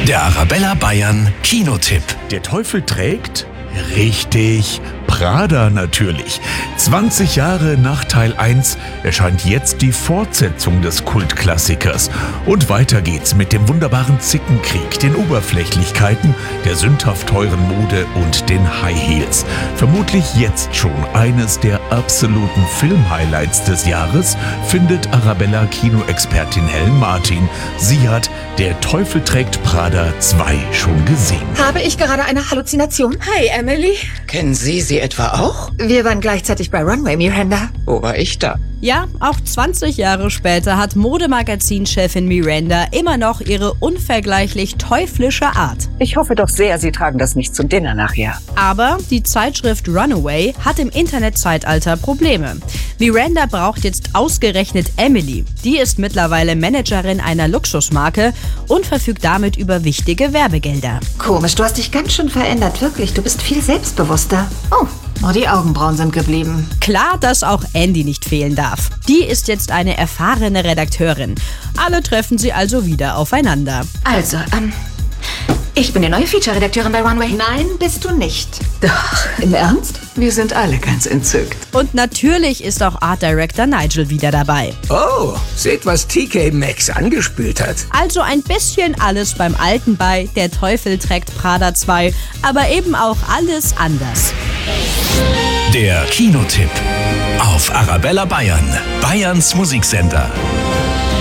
Der Arabella Bayern Kinotipp. Der Teufel trägt? Richtig, Prada natürlich. 20 Jahre nach Teil 1 erscheint jetzt die Fortsetzung des Kultklassikers. Und weiter geht's mit dem wunderbaren Zickenkrieg, den Oberflächlichkeiten, der sündhaft teuren Mode und den High Heels. Vermutlich jetzt schon eines der absoluten Filmhighlights des Jahres, findet Arabella-Kinoexpertin Helen Martin. Sie hat Der Teufel trägt Prada 2 schon gesehen. Habe ich gerade eine Halluzination? Hi, Emily. Kennen Sie sie etwa auch? Wir waren gleichzeitig bei Runway, Miranda. Wo war ich da? Ja, auch 20 Jahre später hat Modemagazin-Chefin Miranda immer noch ihre unvergleichlich teuflische Art. Ich hoffe doch sehr, Sie tragen das nicht zum Dinner nachher. Aber die Zeitschrift Runaway hat im Internetzeitalter Probleme. Miranda braucht jetzt ausgerechnet Emily. Die ist mittlerweile Managerin einer Luxusmarke und verfügt damit über wichtige Werbegelder. Komisch, du hast dich ganz schön verändert, wirklich. Du bist viel selbstbewusster. Oh, nur die Augenbrauen sind geblieben. Klar, dass auch Andy nicht fehlen darf. Die ist jetzt eine erfahrene Redakteurin. Alle treffen sie also wieder aufeinander. Also, ich bin die neue Feature-Redakteurin bei Runway. Nein, bist du nicht. Doch, Im Ernst? wir sind alle ganz entzückt. Und natürlich ist auch Art Director Nigel wieder dabei. Oh, seht, was TK Maxx angespült hat. Also ein bisschen alles beim Alten bei Der Teufel trägt Prada 2, aber eben auch alles anders. Der Kinotipp auf Arabella Bayern, Bayerns Musiksender.